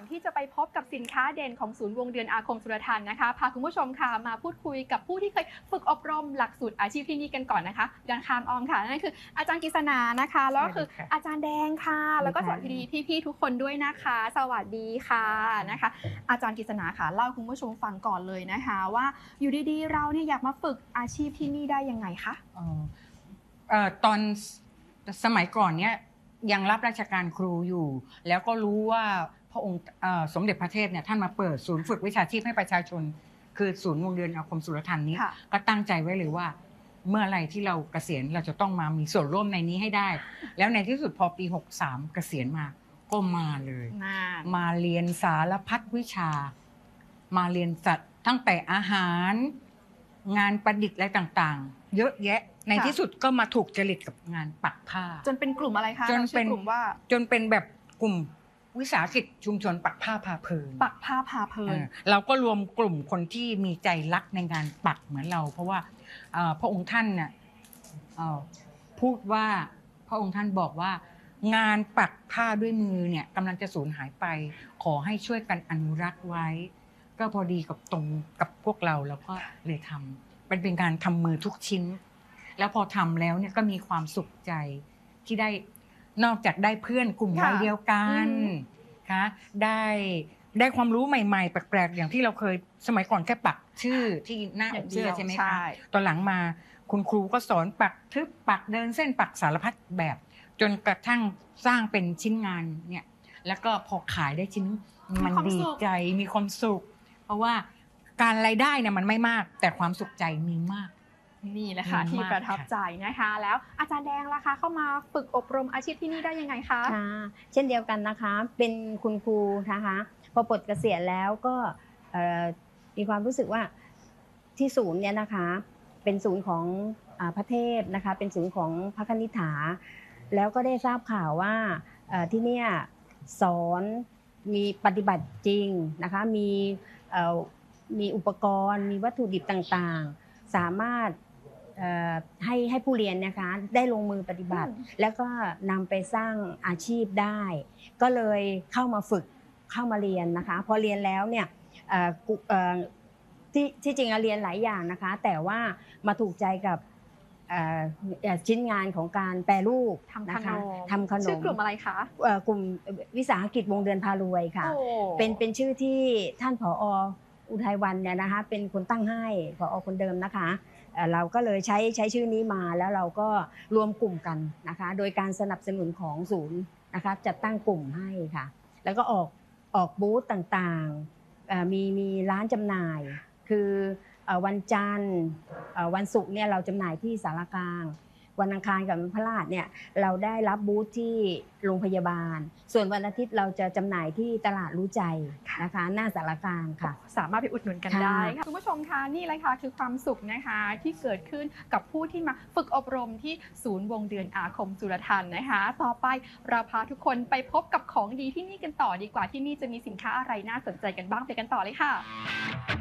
ที่จะไปพบกับสินค้าเด่นของศูนย์วงเดือนอาคมสุรทัณฑ์นะคะพาคุณผู้ชมค่ะมาพูดคุยกับผู้ที่เคยฝึกอบรมหลักสูตรอาชีพที่นี่กันก่อนนะคะดังคามออมค่ะนั่นคืออาจารย์กฤษณานะคะแล้วก็คืออาจารย์แดงค่ะแล้วก็สวัสดีพี่ๆทุกคนด้วยนะคะสวัสดีค่ะนะคะอาจารย์กฤษณาค่ะเล่าคุณผู้ชมฟังก่อนเลยนะคะว่าอยู่ดีๆเราเนี่ยอยากมาฝึกอาชีพที่นี่ได้ยังไงคะตอนสมัยก่อนเนี่ยยังรับราชการครูอยู่แล้วก็รู้ว่าพระองค์สมเด็จพระเทพเนี่ยท่านมาเปิดศูนย์ฝึกวิชาชีพให้ประชาชนคือศูนย์วงเดือนอาคมสุรทัณฑ์นี้ก็ตั้งใจไว้เลยว่าเมื่อไรที่เราเกษียณเราจะต้องมามีส่วนร่วมในนี้ให้ได้แล้วในที่สุดพอปี63เกษียณมาก็มาเลยมาเรียนสารพัดวิชามาเรียนสัตว์ตั้งแต่อาหารงานประดิษฐ์อะไรต่างๆเยอะแยะในที่สุดก็มาถูกจริตกับงานปักผ้าจนเป็นกลุ่มอะไรคะจนเป็นกลุ่มแบบกลุ่มวิสาหกิจชุมชนปักผ้าพาเพลินปักผ้าพาเพลินเราก็รวมกลุ่มคนที่มีใจรักในงานปักเหมือนเราเพราะว่าพระองค์ท่านเนี่ยพูดว่าพระองค์ท่านบอกว่างานปักผ้าด้วยมือเนี่ยกำลังจะสูญหายไปขอให้ช่วยกันอนุรักษ์ไว้ก็พอดีกับตรงกับพวกเราแล้วก็เลยทำเป็นการทำมือทุกชิ้นแล้วพอทำแล้วเนี่ยก็มีความสุขใจที่นอกจากได้เพื่อนกลุ่มวัยเดียวกันค่ะได้ความรู้ใหม่ๆแปลกๆอย่างที่เราเคยสมัยก่อนแค่ปักชื่อที่หน้าอกเสื้อใช่ไหมคะตอนหลังมาคุณครูก็สอนปักทึบปักเดินเส้นปักสารพัดแบบจนกระทั่งสร้างเป็นชิ้นงานเนี่ยแล้วก็พอขายได้ชิ้นมันดีใจมีความสุขเพราะว่าการรายได้เนี่ยมันไม่มากแต่ความสุขใจมีมากนี่แหละค่ะที่ประทับใจนะคะแล้วอาจารย์แดงล่ะคะเข้ามาฝึกอบรมอาชีพที่นี่ได้ยังไงคะเช่นเดียวกันนะคะเป็นคุณครูนะคะพอปลดเกษียณแล้วก็มีความรู้สึกว่าที่ศูนย์เนี่ยนะคะเป็นศูนย์ของพระเทพนะคะเป็นศูนย์ของพระคณิษฐาแล้วก็ได้ทราบข่าวว่าที่เนี่ยสอนมีปฏิบัติจริงนะคะมีอุปกรณ์มีวัตถุดิบต่างๆสามารถให้ผู้เรียนนะคะได้ลงมือปฏิบัติแล้วก็นำไปสร้างอาชีพได้ก็เลยเข้ามาฝึกเข้ามาเรียนนะคะพอเรียนแล้วเนี่ยที่จริงเรียนหลายอย่างนะคะแต่ว่ามาถูกใจกับชิ้นงานของการแปรรูปนะคะทำขนมชื่อกลุ่มอะไรคะกลุ่มวิสาหกิจวงเดือนพารวยค่ะเป็นชื่อที่ท่านผอ.อุทัยวันเนี่ยนะคะเป็นคนตั้งให้ผอ.คนเดิมนะคะเราก็เลยใช้ชื่อนี้มาแล้วเราก็รวมกลุ่มกันนะคะโดยการสนับสนุนของศูนย์นะคะจัดตั้งกลุ่มให้ค่ะแล้วก็ออกบูธต่างๆมีร้านจำหน่ายคือวันจันทร์วันศุกร์เนี่ยเราจำหน่ายที่สารกลางวันอังคารกับวันพฤหัสเนี่ยเราได้รับบูธที่โรงพยาบาลส่วนวันอาทิตย์เราจะจำหน่ายที่ตลาดรู้ใจนะคะหน้าสารกลางค่ะสามารถไปอุดหนุนกันได้ค่ะคุณผู้ชมคะนี่เลยค่ะคือความสุขนะคะที่เกิดขึ้นกับผู้ที่มาฝึกอบรมที่ศูนย์วงเดือนอาคมสุรทัณฑ์นะคะต่อไปเราพาทุกคนไปพบกับของดีที่นี่กันต่อดีกว่าที่นี่จะมีสินค้าอะไรน่าสนใจกันบ้างไปกันต่อเลยค่ะ